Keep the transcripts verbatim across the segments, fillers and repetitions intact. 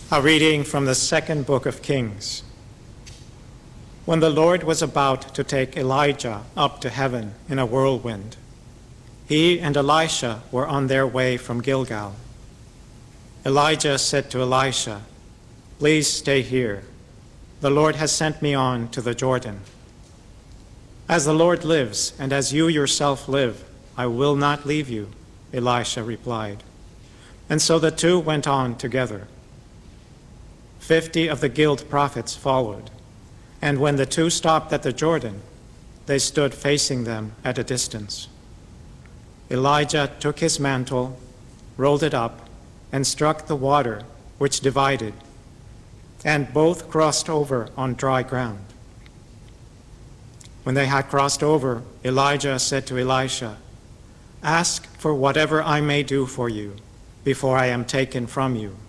A reading from the second book of Kings. When the Lord was about to take Elijah up to heaven in a whirlwind, he and Elisha were on their way from Gilgal. Elijah said to Elisha, "Please stay here. The Lord has sent me on to the Jordan." "As the Lord lives, and as you yourself live, I will not leave you," Elisha replied. And so the two went on together. Fifty of the guild prophets followed, and when the two stopped at the Jordan, they stood facing them at a distance. Elijah took his mantle, rolled it up, and struck the water, which divided, and both crossed over on dry ground. When they had crossed over, Elijah said to Elisha, "Ask for whatever I may do for you before I am taken from you."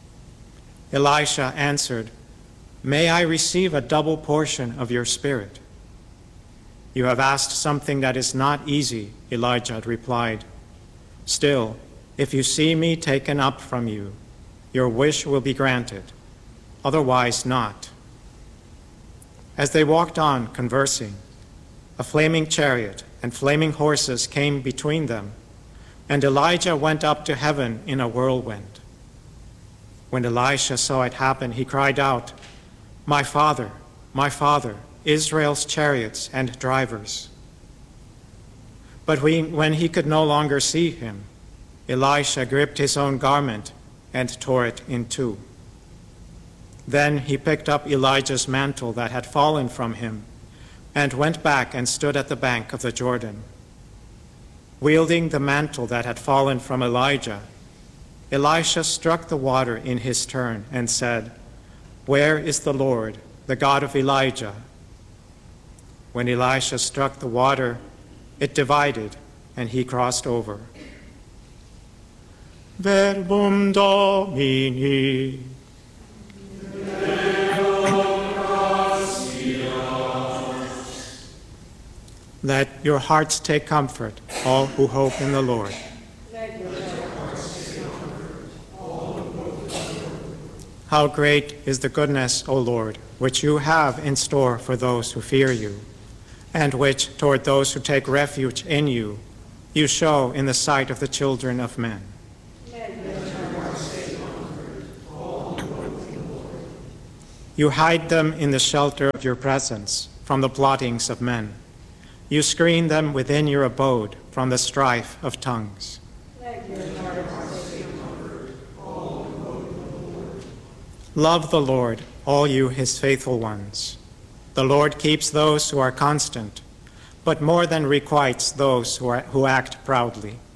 Elisha answered, "May I receive a double portion of your spirit?" "You have asked something that is not easy," Elijah replied. "Still, if you see me taken up from you, your wish will be granted, otherwise not." As they walked on conversing, a flaming chariot and flaming horses came between them, and Elijah went up to heaven in a whirlwind. When Elisha saw it happen, he cried out, "My father, my father, Israel's chariots and drivers." But when he could no longer see him, Elisha gripped his own garment and tore it in two. Then he picked up Elijah's mantle that had fallen from him and went back and stood at the bank of the Jordan. Wielding the mantle that had fallen from Elijah, Elisha struck the water in his turn and said, "Where is the Lord, the God of Elijah?" When Elisha struck the water, it divided, and he crossed over. Verbum Domini. Let your hearts take comfort, all who hope in the Lord. How great is the goodness, O Lord, which you have in store for those who fear you, and which, toward those who take refuge in you, you show in the sight of the children of men. You hide them in the shelter of your presence from the plottings of men. You screen them within your abode from the strife of tongues. Love the Lord, all you his faithful ones. The Lord keeps those who are constant, but more than requites those who, are, who act proudly.